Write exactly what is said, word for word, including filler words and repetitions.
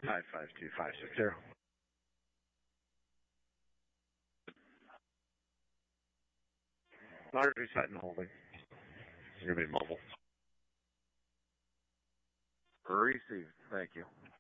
Five five two five six zero. Largely set and holding. You're gonna be mobile. Receive. Thank you.